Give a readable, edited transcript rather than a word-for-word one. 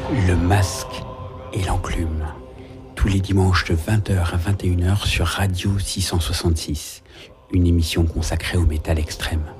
Le masque et l'enclume. Tous les dimanches de 20h à 21h sur Radio 666. Une émission consacrée au métal extrême.